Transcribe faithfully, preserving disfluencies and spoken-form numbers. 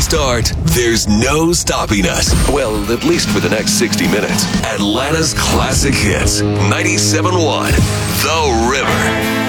start, there's no stopping us. Well, at least for the next sixty minutes. Atlanta's classic hits. ninety-seven point one, The River.